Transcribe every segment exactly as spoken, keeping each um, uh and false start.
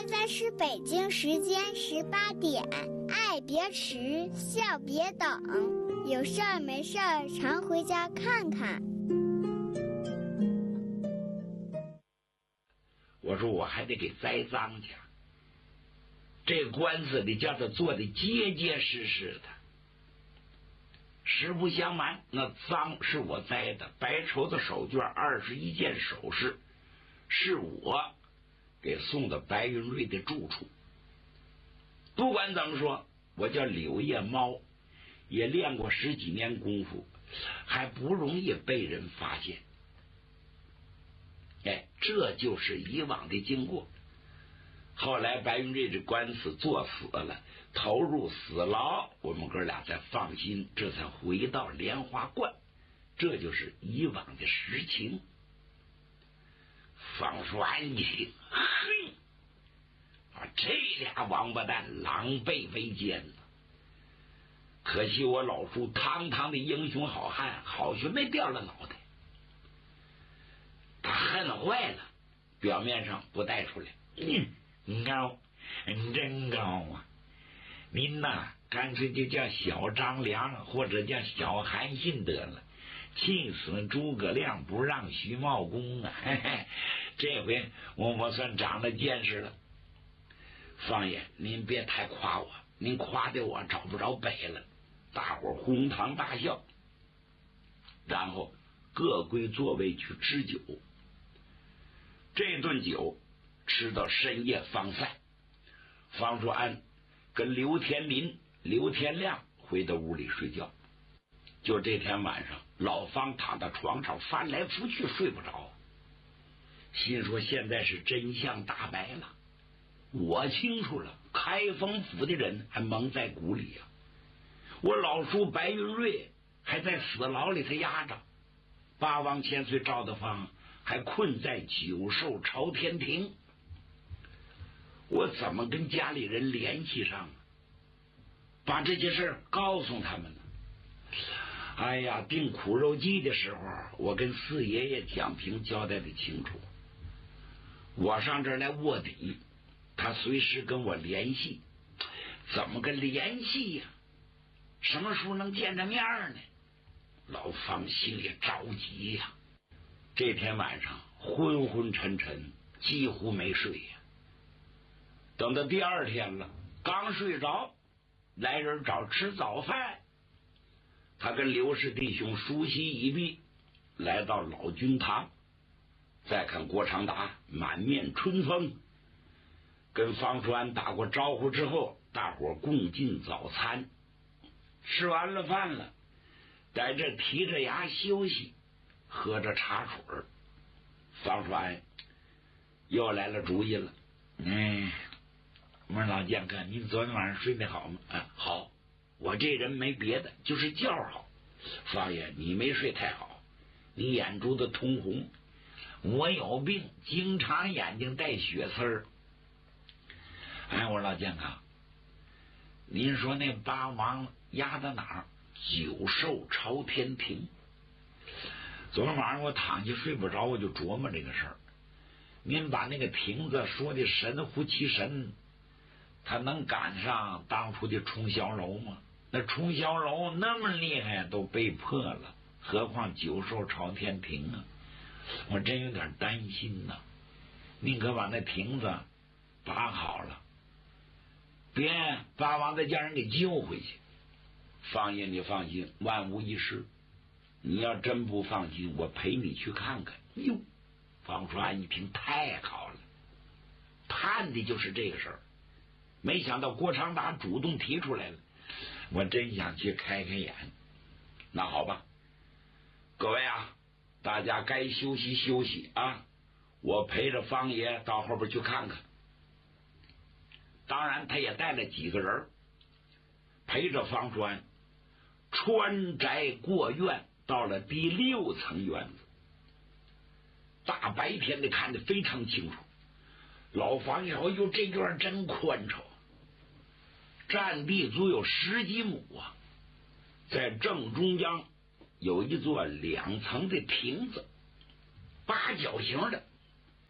现在是北京时间十八点，爱别迟，笑别等，有事儿没事儿常回家看看。 我说我还得给栽赃去，这官司得叫他做的结结实实的。实不相瞒，那赃是我栽的，白绸子手绢二十一件首饰是我给送到白云瑞的住处。不管怎么说，我叫柳叶猫，也练过十几年功夫，还不容易被人发现。哎，这就是以往的经过。后来白云瑞这官司做死了，投入死牢，我们哥俩才放心，这才回到莲花观。这就是以往的实情。方叔安一听，嘿，啊，这俩王八蛋狼狈为奸了。可惜我老叔堂堂的英雄好汉，好学没掉了脑袋。他恨坏了，表面上不带出来。嗯，高，真高啊！您呐，干脆就叫小张良或者叫小韩信得了，气死诸葛亮不让徐茂公啊！嘿嘿，这回我我算长了见识了。方爷，您别太夸我，您夸的我找不着北了。大伙哄堂大笑，然后各归座位去吃酒。这顿酒吃到深夜方散，方叔安跟刘天林、刘天亮回到屋里睡觉。就这天晚上，老方躺在床上翻来覆去睡不着，心说现在是真相大白了，我清楚了，开封府的人还蒙在鼓里呀、啊。我老叔白云瑞还在死牢里头压着，八王千岁赵德芳还困在九寿朝天庭，我怎么跟家里人联系上，把这些事告诉他们呢？哎呀，订苦肉计的时候，我跟四爷爷蒋平交代的清楚，我上这儿来卧底，他随时跟我联系，怎么个联系呀？什么时候能见着面呢？老方心里着急呀、啊。这天晚上昏昏沉沉，几乎没睡呀。等到第二天了，刚睡着，来人找吃早饭。他跟刘氏弟兄梳洗一毕，来到老君堂。再看郭长达满面春风，跟方叔安打过招呼之后，大伙共进早餐。吃完了饭了，在这提着牙休息，喝着茶水。方叔安又来了主意了。嗯，我说老剑哥，你昨天晚上睡得好吗？啊，好，我这人没别的，就是觉好。方爷，你没睡太好，你眼珠子通红，我有病，经常眼睛带血丝儿。哎，我说老剑哥，您说那八王压到哪儿？九寿朝天庭。昨天晚上我躺下睡不着，我就琢磨这个事儿。您把那个亭子说的神乎其神，他能赶上当初的冲霄楼吗？那冲霄楼那么厉害，都被破了，何况九寿朝天庭啊？我真有点担心呐、啊。宁可把那亭子拔好了，别八王再叫人给救回去。方爷，你放心，万无一失。你要真不放心，我陪你去看看。哟，方叔安一听，太好了，盼的就是这个事儿。没想到郭长达主动提出来了，我真想去开开眼。那好吧，各位啊，大家该休息休息啊，我陪着方爷到后边去看看。当然他也带了几个人陪着方叔安穿宅过院，到了第六层院子。大白天的看得非常清楚，老房一瞅，哟，这院真宽敞，占地足有十几亩啊。在正中央有一座两层的亭子，八角形的，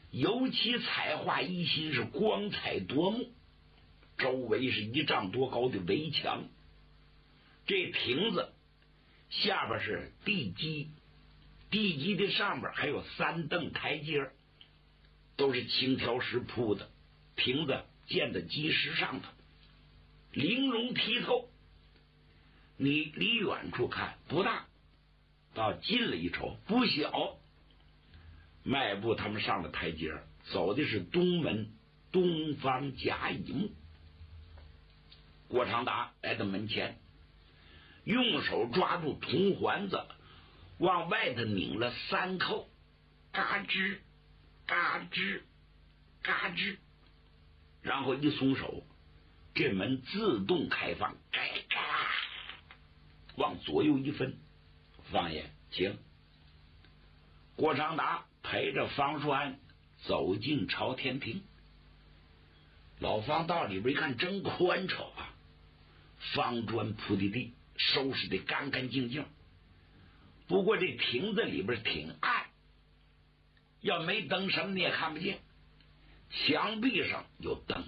尤其彩画一新，是光彩夺目。周围是一丈多高的围墙，这亭子下边是地基，地基的上边还有三蹬台阶，都是青条石铺的，亭子建在基石上头，玲珑剔透。你离远处看不大，到近了一瞅不小。迈步他们上了台阶，走的是东门东方甲乙木。郭长达来到门前，用手抓住铜环子，往外头拧了三扣，嘎吱嘎吱嘎吱，然后一松手，这门自动开放，嘎嘎，往左右一分，方爷请。郭长达陪着方叔安走进朝天亭。老方到里边一看，真宽敞啊，方砖铺的地，收拾的干干净净。不过这亭子里边挺暗，要没灯什么你也看不见。墙壁上有灯，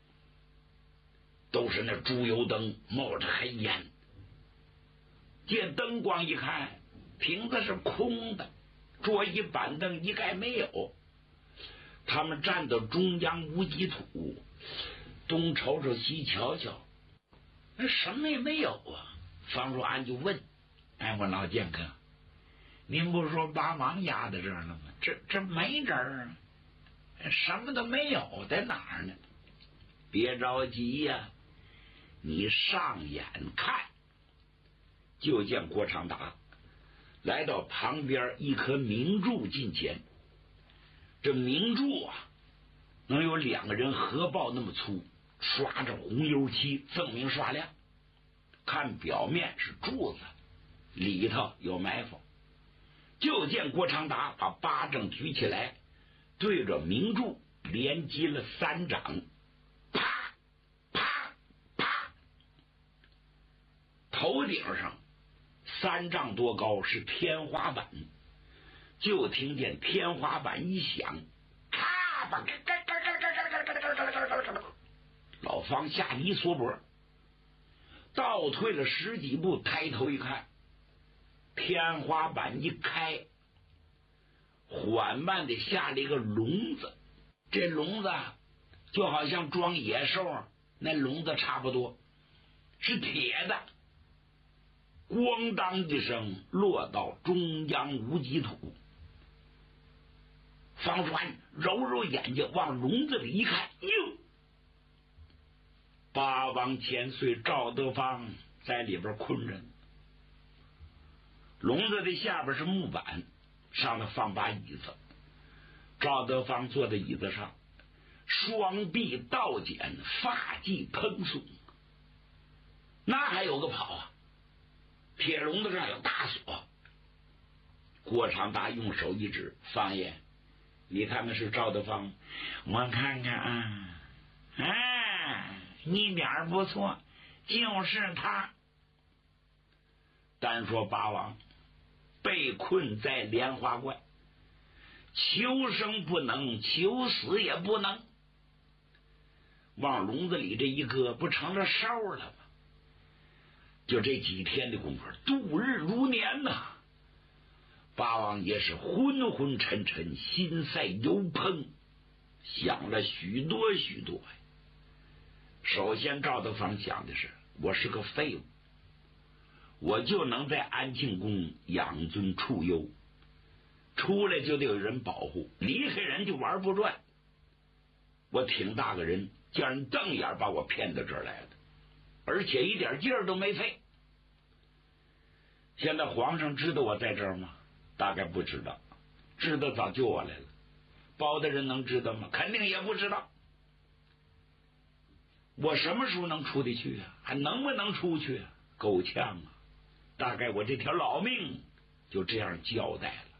都是那猪油灯，冒着黑烟。借灯光一看，亭子是空的，桌椅板凳一概没有。他们站到中央无几土，东瞅瞅西瞧瞧，那什么也没有啊。方若安就问：“哎，我老剑客，您不是说把王压在这儿了吗？这这没人啊，什么都没有，在哪儿呢？”别着急呀、啊，你上眼看。就见郭长达来到旁边一棵明柱近前，这明柱啊，能有两个人合抱那么粗，刷着红油漆，锃明刷亮。看表面是柱子，里头有埋伏。就见郭长达把巴掌举起来，对着明柱连击了三掌，啪啪啪，头顶上三丈多高是天花板，就听见天花板一响，咔吧，老方吓得一缩脖，倒退了十几步，抬头一看，天花板一开，缓慢的下了一个笼子。这笼子就好像装野兽那笼子差不多，是铁的，咣当一声落到中央无几土。方川揉揉眼睛，往笼子里一看，哟，八王千岁赵德芳在里边困着呢。笼子的下边是木板，上头放把椅子，赵德芳坐在椅子上，双臂倒剪，发髻蓬松，那还有个跑啊？铁笼子上有大锁。郭长达用手一指：“方爷，你看的是赵德芳？我看看啊，哎，一点不错，就是他。”单说八王被困在莲花观，求生不能，求死也不能，往笼子里这一搁，不成了烧了吗？就这几天的功夫，度日如年呐、啊。八王爷是昏昏沉沉，心赛油烹，想了许多许多。首先赵德芳想的是，我是个废物，我就能在安庆宫养尊处优，出来就得有人保护，离开人就玩不转。我挺大个人，叫人瞪眼把我骗到这儿来的，而且一点劲儿都没费。现在皇上知道我在这儿吗？大概不知道，知道早救我来了。包大人能知道吗？肯定也不知道。我什么时候能出得去啊？还能不能出去啊？够呛啊！大概我这条老命就这样交代了。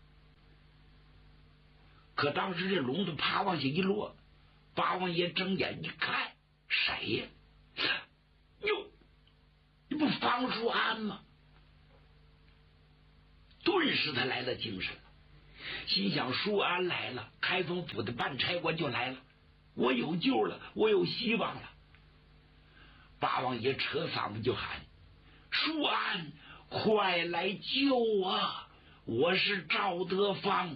可当时这笼子啪往下一落，八王爷睁眼一看，谁呀？哟，你不方叔安吗？顿时他来了精神了， 心想舒安来了，开封府的办差官就来了，我有救了，我有希望了。八王爷扯嗓子就喊：舒安，快来救我，我是赵德芳。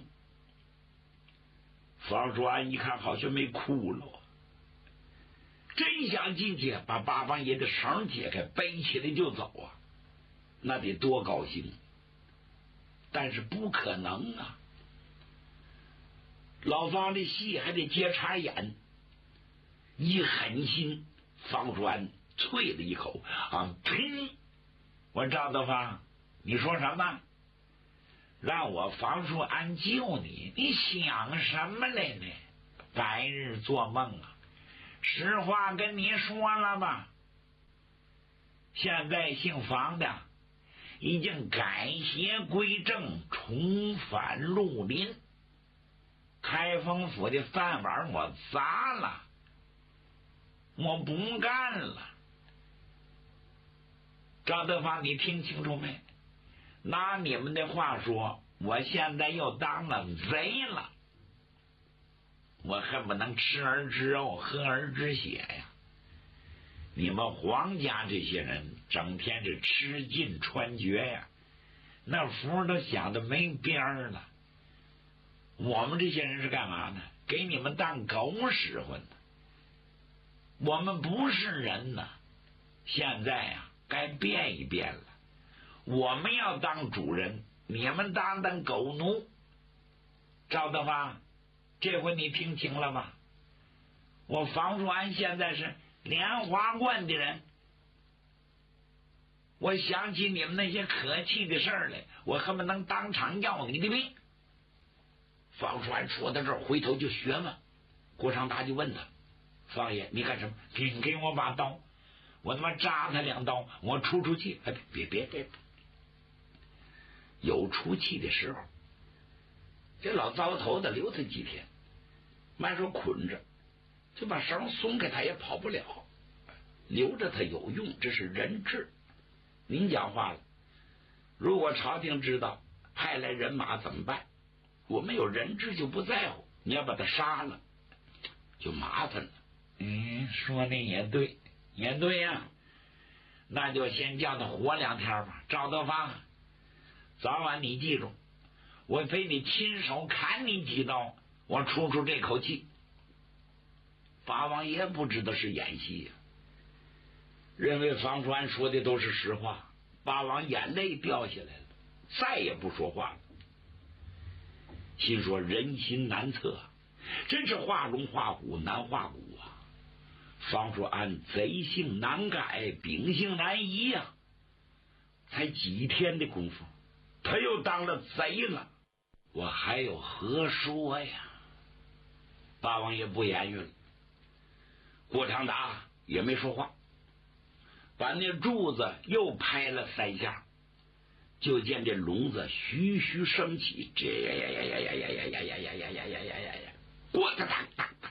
方舒安一看好像没哭了，真想进去把八王爷的绳解开，背起来就走啊，那得多高兴。但是不可能啊，老方的戏还得接茬演，一狠心，方舒安啐了一口啊，呸！我赵德芳，你说什么？让我方舒安救你，你想什么来呢？白日做梦啊！实话跟你说了吧，现在姓房的已经改邪归正，重返绿林，开封府的饭碗我砸了，我不干了。赵德芳，你听清楚没？拿你们的话说，我现在又当了贼了，我恨不能吃儿之肉，喝儿之血呀！你们皇家这些人整天是吃尽穿绝呀，那福都想的没边儿了。我们这些人是干嘛呢？给你们当狗使唤的。我们不是人呐，现在呀、啊，该变一变了。我们要当主人，你们当当狗奴。赵德芳，这回你听清了吧？我房舒安现在是莲花观的人，我想起你们那些可气的事儿来，我恨不能当场要你的命。房舒安说到这儿，回头就学嘛。郭长达就问他：方爷，你干什么？给给我把刀，我他妈扎他两刀，我出出气。哎，别别别，有出气的时候，这老糟头子留他几天，慢说捆着，就把绳松开，他也跑不了。留着他有用，这是人质。您讲话了，如果朝廷知道，派来人马怎么办？我们有人质就不在乎，你要把他杀了，就麻烦了。嗯，说的也对，也对呀、啊。那就先叫他活两天吧。赵德芳，早晚你记住，我非得亲手砍你几刀，我出出这口气。八王爷不知道是演戏呀、啊，认为房舒安说的都是实话。八王眼泪掉下来了，再也不说话了。心说人心难测，真是画龙画虎难画骨啊！方舒安贼性难改，秉性难移呀、啊！才几天的功夫，他又当了贼了，我还有何说呀？八王爷不言语了，郭长达也没说话，把那柱子又拍了三下，就见这笼子徐徐升起，这呀呀呀呀呀呀呀呀呀呀呀呀呀呀呀呀，咣当当当当，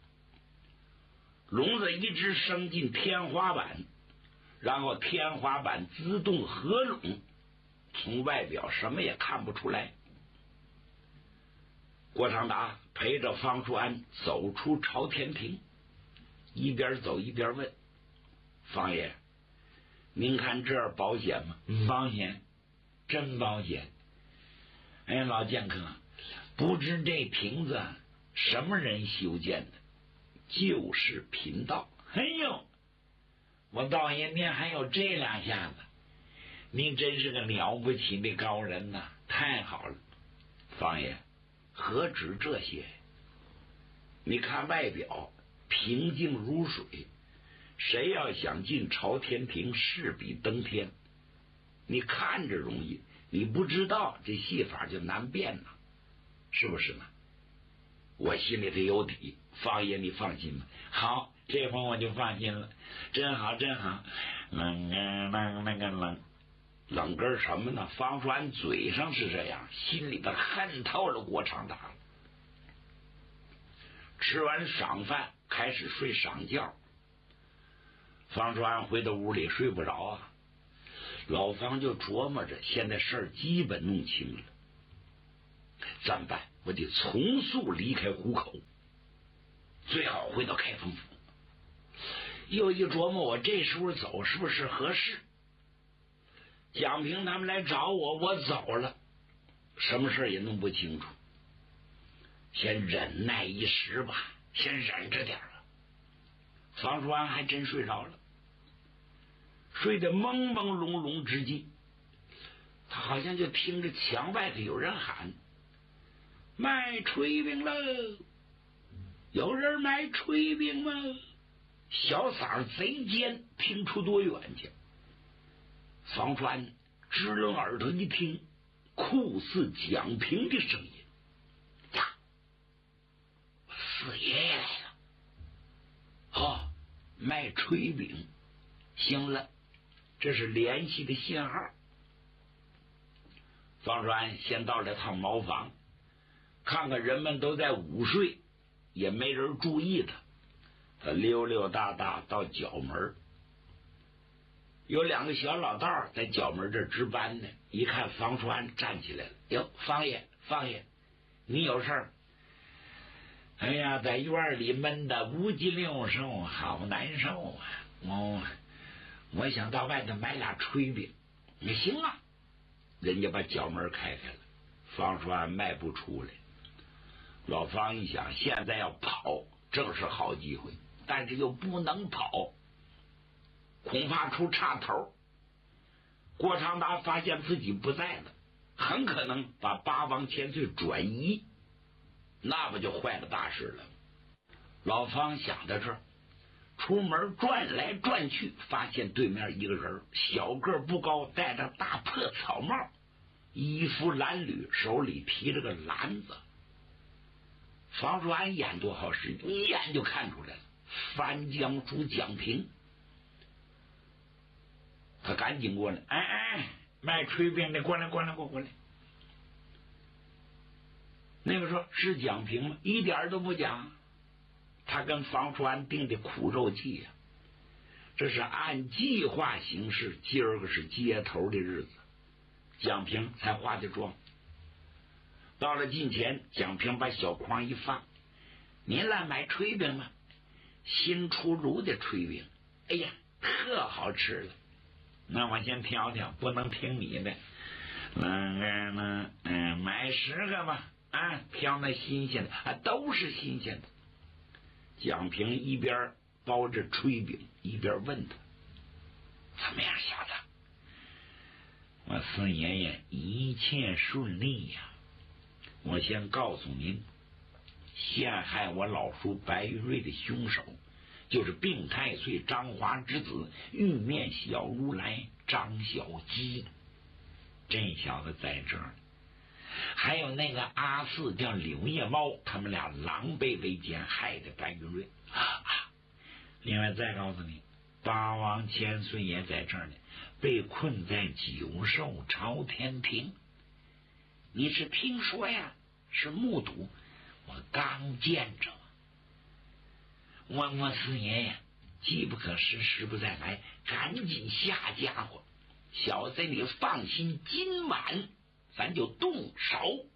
笼子一直升进天花板，然后天花板自动合拢，从外表什么也看不出来。郭长达陪着方舒安走出朝天庭，一边走一边问方爷：“您看这儿保险吗？”“保险，真保险。”“哎，老剑客，不知这亭子什么人修建的？”“就是贫道。”“哎呦，我道爷您还有这两下子，您真是个了不起的高人呐！太好了。”“方爷，何止这些？你看外表平静如水，谁要想进朝天庭，势比登天。你看着容易，你不知道这戏法就难变呐，是不是呢？我心里头有底，方爷你放心吧。”“好，这回我就放心了。真好，真好。”“冷个冷那个冷，冷根什么呢？”方舒安嘴上是这样，心里头恨透了郭长达了。吃完晌饭，开始睡晌觉。方舒安回到屋里睡不着啊，老方就琢磨着，现在事儿基本弄清了， 怎么办？我得从速离开虎口，最好回到开封府。又一琢磨，我这时候走是不是合适？蒋平他们来找我，我走了，什么事也弄不清楚。先忍耐一时吧，先忍着点了。房叔安还真睡着了，睡得朦朦胧胧之际，他好像就听着墙外头有人喊：“卖炊饼喽！有人买炊饼吗？”小嗓贼尖，听出多远去。房川支棱耳朵一听，酷似蒋平的声音：“呀，四爷爷来了！哦，卖炊饼，行了，这是联系的信号。”方川先到了趟茅房，看看人们都在午睡，也没人注意他。他溜溜达达到角门，有两个小老道在角门这值班呢。一看方川站起来了，哟，方爷，方爷，你有事儿？哎呀，在院里闷的五脊六兽，好难受啊！我我想到外头买俩炊饼。也行啊，人家把角门开开了，方川迈不出来。老方一想，现在要跑正是好机会，但是又不能跑，恐怕出岔头。郭长达发现自己不在了，很可能把八王千岁转移，那不就坏了大事了。老方想到这儿，出门转来转去，发现对面一个人，小个不高，戴着大破草帽，衣服褴褛，手里提着个篮子。房叔安眼多好使，一眼就看出来了，番江主蒋平。他赶紧过来，哎哎，卖炊饼的，过来过来过过来。那个说是蒋平吗？一点都不假。他跟房叔安定的苦肉计呀、啊，这是按计划行事。今儿个是接头的日子，蒋平才化的妆。到了近前，蒋平把小筐一放：“您来买炊饼吗？新出炉的炊饼，哎呀，特好吃了。那我先挑挑，不能听你的。那个呢，嗯，买十个吧。啊，挑那新鲜的，啊，都是新鲜的。”蒋平一边包着炊饼，一边问他：“怎么样，小子？”“我四爷爷一切顺利呀。我先告诉您，陷害我老叔白玉瑞的凶手，就是并太岁张华之子玉面小如来张小基。这小子在这儿，还有那个阿四叫柳叶猫，他们俩狼狈为奸，害的白玉瑞。啊！另外再告诉你，八王千岁也在这儿呢，被困在九寿朝天庭。你是听说呀，是目睹？我刚见着。我我四爷爷机不可失，时不再来，赶紧下家伙。小子，你放心，今晚咱就动手。